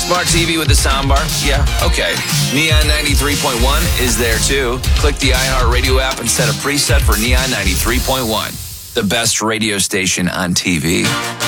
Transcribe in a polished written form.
Smart TV with the soundbar? Yeah, okay. Neon 93.1 is there too. Click the iHeartRadio app and set a preset for Neon 93.1, the best radio station on TV.